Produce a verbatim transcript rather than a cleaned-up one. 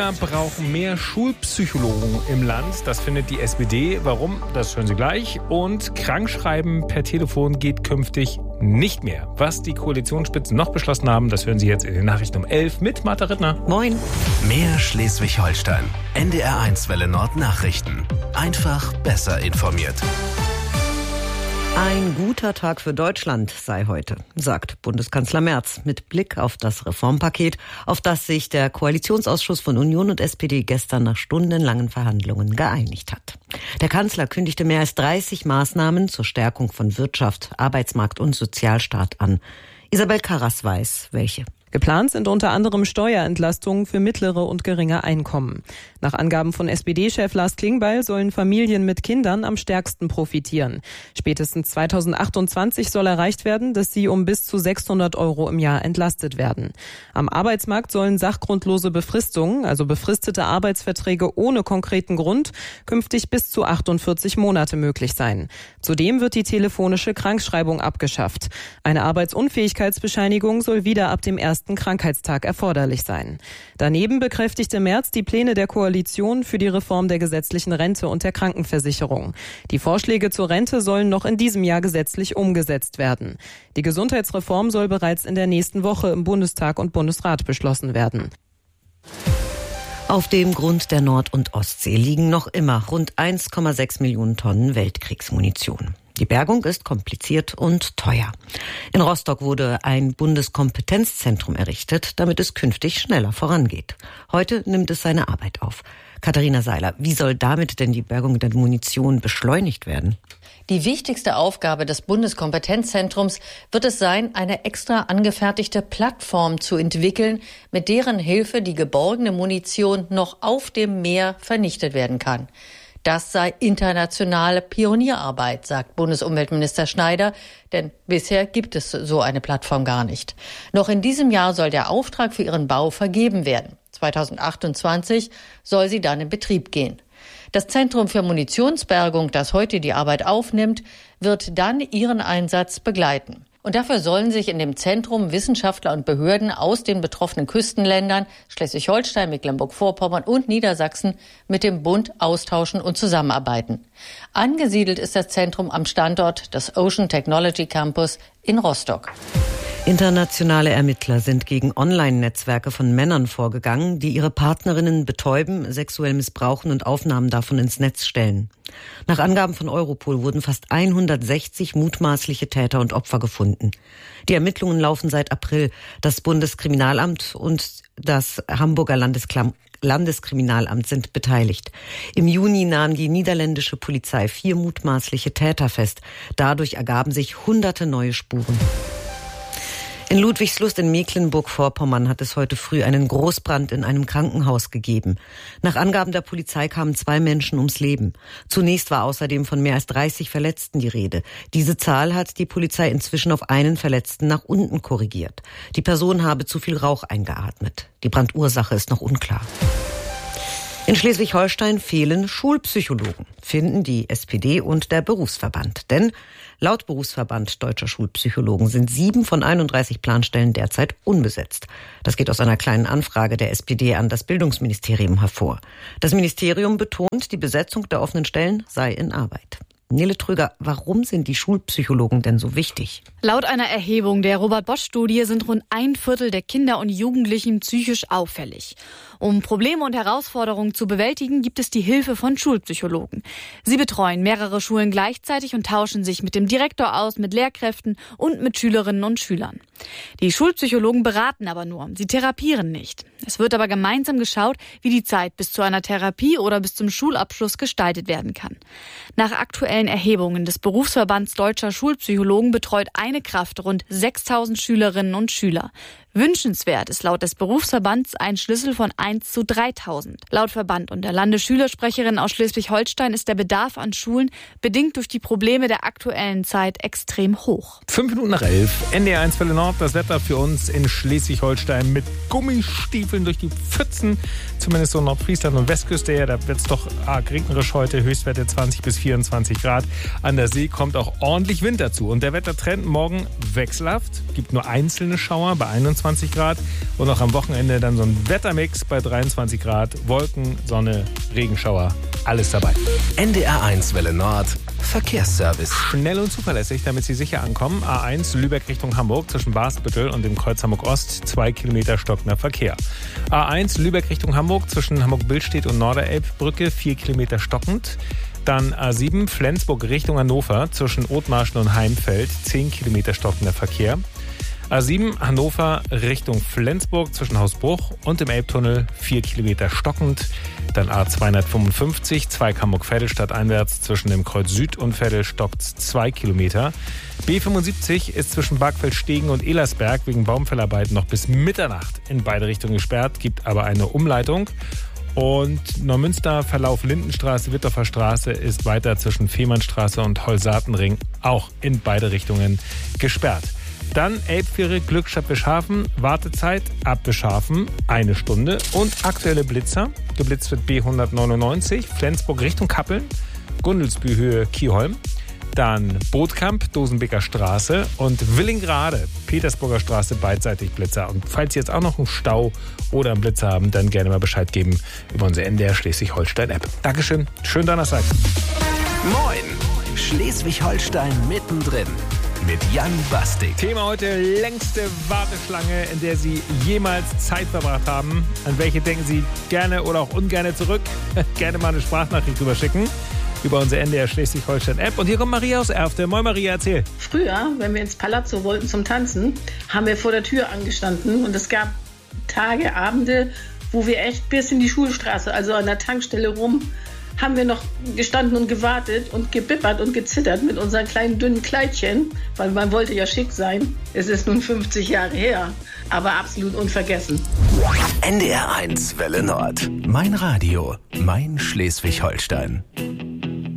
Kinder brauchen mehr Schulpsychologen im Land. Das findet die S P D. Warum? Das hören Sie gleich. Und Krankschreiben per Telefon geht künftig nicht mehr. Was die Koalitionsspitzen noch beschlossen haben, das hören Sie jetzt in den Nachrichten um elf mit Martha Rittner. Moin. Mehr Schleswig-Holstein. N D R eins Welle Nord Nachrichten. Einfach besser informiert. Ein guter Tag für Deutschland sei heute, sagt Bundeskanzler Merz mit Blick auf das Reformpaket, auf das sich der Koalitionsausschuss von Union und S P D gestern nach stundenlangen Verhandlungen geeinigt hat. Der Kanzler kündigte mehr als dreißig Maßnahmen zur Stärkung von Wirtschaft, Arbeitsmarkt und Sozialstaat an. Isabel Karras weiß, welche. Geplant sind unter anderem Steuerentlastungen für mittlere und geringe Einkommen. Nach Angaben von S P D-Chef Lars Klingbeil sollen Familien mit Kindern am stärksten profitieren. Spätestens zweitausendachtundzwanzig soll erreicht werden, dass sie um bis zu sechshundert Euro im Jahr entlastet werden. Am Arbeitsmarkt sollen sachgrundlose Befristungen, also befristete Arbeitsverträge ohne konkreten Grund, künftig bis zu achtundvierzig Monate möglich sein. Zudem wird die telefonische Krankschreibung abgeschafft. Eine Arbeitsunfähigkeitsbescheinigung soll wieder ab dem ersten Krankheitstag erforderlich sein. Daneben bekräftigte Merz die Pläne der Koalition für die Reform der gesetzlichen Rente und der Krankenversicherung. Die Vorschläge zur Rente sollen noch in diesem Jahr gesetzlich umgesetzt werden. Die Gesundheitsreform soll bereits in der nächsten Woche im Bundestag und Bundesrat beschlossen werden. Auf dem Grund der Nord- und Ostsee liegen noch immer rund eins Komma sechs Millionen Tonnen Weltkriegsmunition. Die Bergung ist kompliziert und teuer. In Rostock wurde ein Bundeskompetenzzentrum errichtet, damit es künftig schneller vorangeht. Heute nimmt es seine Arbeit auf. Katharina Seiler, wie soll damit denn die Bergung der Munition beschleunigt werden? Die wichtigste Aufgabe des Bundeskompetenzzentrums wird es sein, eine extra angefertigte Plattform zu entwickeln, mit deren Hilfe die geborgene Munition noch auf dem Meer vernichtet werden kann. Das sei internationale Pionierarbeit, sagt Bundesumweltminister Schneider, denn bisher gibt es so eine Plattform gar nicht. Noch in diesem Jahr soll der Auftrag für ihren Bau vergeben werden. zweitausendachtundzwanzig soll sie dann in Betrieb gehen. Das Zentrum für Munitionsbergung, das heute die Arbeit aufnimmt, wird dann ihren Einsatz begleiten. Und dafür sollen sich in dem Zentrum Wissenschaftler und Behörden aus den betroffenen Küstenländern Schleswig-Holstein, Mecklenburg-Vorpommern und Niedersachsen mit dem Bund austauschen und zusammenarbeiten. Angesiedelt ist das Zentrum am Standort des Ocean Technology Campus in Rostock. Internationale Ermittler sind gegen Online-Netzwerke von Männern vorgegangen, die ihre Partnerinnen betäuben, sexuell missbrauchen und Aufnahmen davon ins Netz stellen. Nach Angaben von Europol wurden fast hundertsechzig mutmaßliche Täter und Opfer gefunden. Die Ermittlungen laufen seit April. Das Bundeskriminalamt und das Hamburger Landesklam- Landeskriminalamt sind beteiligt. Im Juni nahm die niederländische Polizei vier mutmaßliche Täter fest. Dadurch ergaben sich hunderte neue Spuren. In Ludwigslust in Mecklenburg-Vorpommern hat es heute früh einen Großbrand in einem Krankenhaus gegeben. Nach Angaben der Polizei kamen zwei Menschen ums Leben. Zunächst war außerdem von mehr als dreißig Verletzten die Rede. Diese Zahl hat die Polizei inzwischen auf einen Verletzten nach unten korrigiert. Die Person habe zu viel Rauch eingeatmet. Die Brandursache ist noch unklar. In Schleswig-Holstein fehlen Schulpsychologen, finden die S P D und der Berufsverband. Denn laut Berufsverband Deutscher Schulpsychologen sind sieben von einunddreißig Planstellen derzeit unbesetzt. Das geht aus einer kleinen Anfrage der S P D an das Bildungsministerium hervor. Das Ministerium betont, die Besetzung der offenen Stellen sei in Arbeit. Nele Trüger, warum sind die Schulpsychologen denn so wichtig? Laut einer Erhebung der Robert-Bosch-Studie sind rund ein Viertel der Kinder und Jugendlichen psychisch auffällig. Um Probleme und Herausforderungen zu bewältigen, gibt es die Hilfe von Schulpsychologen. Sie betreuen mehrere Schulen gleichzeitig und tauschen sich mit dem Direktor aus, mit Lehrkräften und mit Schülerinnen und Schülern. Die Schulpsychologen beraten aber nur, sie therapieren nicht. Es wird aber gemeinsam geschaut, wie die Zeit bis zu einer Therapie oder bis zum Schulabschluss gestaltet werden kann. Nach aktuellen Erhebungen des Berufsverbands Deutscher Schulpsychologen betreut eine Kraft rund sechstausend Schülerinnen und Schüler. Wünschenswert ist laut des Berufsverbands ein Schlüssel von eins zu dreitausend. Laut Verband und der Landesschülersprecherin aus Schleswig-Holstein ist der Bedarf an Schulen bedingt durch die Probleme der aktuellen Zeit extrem hoch. Fünf Minuten nach elf, N D R eins Welle Nord, das Wetter für uns in Schleswig-Holstein mit Gummistiefeln durch die Pfützen, zumindest so Nordfriesland und Westküste her. Da wird es doch arg regnerisch heute, Höchstwerte zwanzig bis vierundzwanzig Grad. An der See kommt auch ordentlich Wind dazu und der Wettertrend morgen wechselhaft, gibt nur einzelne Schauer bei einundzwanzig einundzwanzig Grad. Und auch am Wochenende dann so ein Wettermix bei dreiundzwanzig Grad. Wolken, Sonne, Regenschauer, alles dabei. N D R eins Welle Nord, Verkehrsservice. Schnell und zuverlässig, damit Sie sicher ankommen. A eins Lübeck Richtung Hamburg zwischen Basbüttel und dem Kreuz Hamburg Ost, zwei Kilometer stockender Verkehr. A eins Lübeck Richtung Hamburg zwischen Hamburg-Billstedt und Norderelbbrücke, vier Kilometer stockend. Dann A sieben Flensburg Richtung Hannover zwischen Othmarschen und Heimfeld, zehn Kilometer stockender Verkehr. A sieben Hannover Richtung Flensburg zwischen Hausbruch und dem Elbtunnel, vier Kilometer stockend. Dann A zweihundertfünfundfünfzig Zweig Hamburg-Vettelstadt einwärts zwischen dem Kreuz Süd und Vettel stockt zwei Kilometer. B fünfundsiebzig ist zwischen Bargfeld-Stegen und Elersberg wegen Baumfellarbeiten noch bis Mitternacht in beide Richtungen gesperrt, gibt aber eine Umleitung. Und Neumünster Verlauf Lindenstraße, Wittorfer Straße ist weiter zwischen Fehmarnstraße und Holsatenring auch in beide Richtungen gesperrt. Dann Elbfähre Glückstadt Bischhafen, Wartezeit ab Bischhafen eine Stunde und aktuelle Blitzer. Geblitzt wird B hundertneunundneunzig, Flensburg Richtung Kappeln, Gundelsbühl Höhe Kieholm. Dann Bootkamp, Dosenbeker Straße und Willingrade, Petersburger Straße, beidseitig Blitzer. Und falls Sie jetzt auch noch einen Stau oder einen Blitzer haben, dann gerne mal Bescheid geben über unsere N D R Schleswig-Holstein-App. Dankeschön, schönen Donnerstag. Moin, Schleswig-Holstein mittendrin mit Jan Bastik. Thema heute, längste Warteschlange, in der Sie jemals Zeit verbracht haben. An welche denken Sie gerne oder auch ungerne zurück? Gerne mal eine Sprachnachricht drüber schicken. Über unsere N D R Schleswig-Holstein-App. Und hier kommt Maria aus Erfte. Moin Maria, erzähl. Früher, wenn wir ins Palazzo wollten zum Tanzen, haben wir vor der Tür angestanden und es gab Tage, Abende, wo wir echt bis in die Schulstraße, also an der Tankstelle rum, haben wir noch gestanden und gewartet und gebippert und gezittert mit unseren kleinen dünnen Kleidchen, weil man wollte ja schick sein. Es ist nun fünfzig Jahre her, aber absolut unvergessen. N D R eins Welle Nord. Mein Radio, mein Schleswig-Holstein.